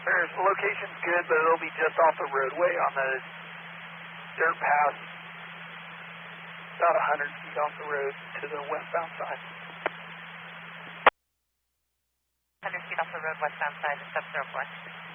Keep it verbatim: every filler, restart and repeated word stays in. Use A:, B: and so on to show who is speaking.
A: sir. The location's good, but it'll be just off the roadway on the dirt path. About one hundred feet off the road to the westbound side.
B: one hundred feet off the road, westbound side, sub zero four.